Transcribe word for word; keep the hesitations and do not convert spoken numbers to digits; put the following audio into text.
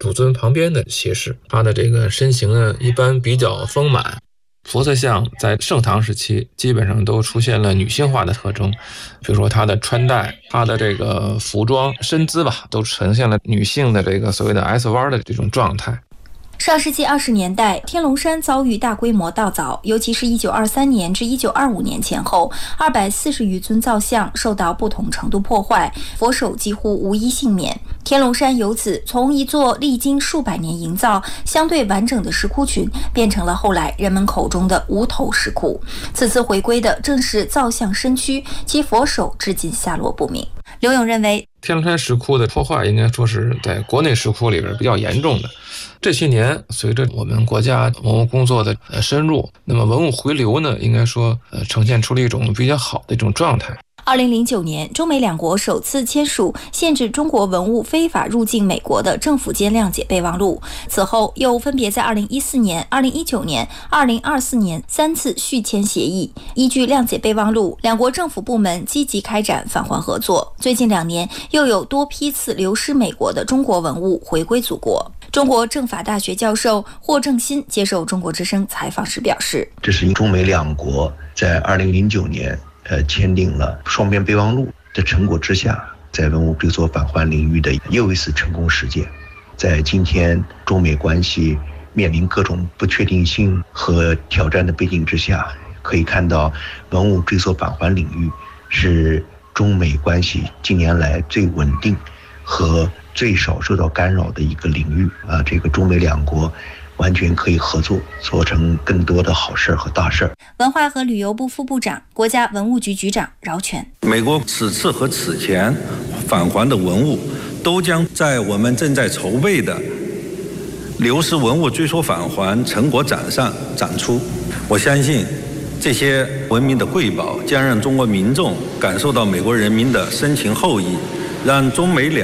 主尊旁边的斜视。他的这个身形呢，一般比较丰满。佛色像在盛唐时期基本上都出现了女性化的特征，比如说她的穿戴、她的这个服装、身姿吧，都呈现了女性的这个所谓的 S 弯的这种状态。 上世纪二十年代，天龙山遭遇大规模盗凿，尤其是一九二三年至一九二五年前后，二百四十余尊造像受到不同程度破坏，佛手几乎无一幸免。天龙山由此从一座历经数百年营造、相对完整的石窟群，变成了后来人们口中的无头石窟。此次回归的正是造像身躯，其佛手至今下落不明。刘勇认为， 天龙山石窟的破坏应该说是在国内石窟里边比较严重的。这些年，随着我们国家文物工作的呃深入，那么文物回流呢，应该说呃呈现出了一种比较好的一种状态。 二零零九年，中美两国首次签署限制中国文物非法入境美国的政府间谅解备忘录。此后，又分别在二零一四年、二零一九年、二零二四年三次续签协议。依据谅解备忘录，两国政府部门积极开展返还合作。最近两年，又有多批次流失美国的中国文物回归祖国。中国政法大学教授霍正新接受中国之声采访时表示， 这是中美两国在二零零九年呃签订了双边备忘录的成果之下，在文物追索返还领域的又一次成功实践。在今天中美关系面临各种不确定性和挑战的背景之下，可以看到文物追索返还领域是中美关系近年来最稳定和最少受到干扰的一个领域啊，这个中美两国完全可以合作，做成更多的好事和大事。 文化和旅游部副部长、国家文物局局长饶全， 美国此次和此前返还的文物，都将在我们正在筹备的流失文物追索返还成果展上展出。我相信，这些文明的瑰宝将让中国民众感受到美国人民的深情厚谊，让中美两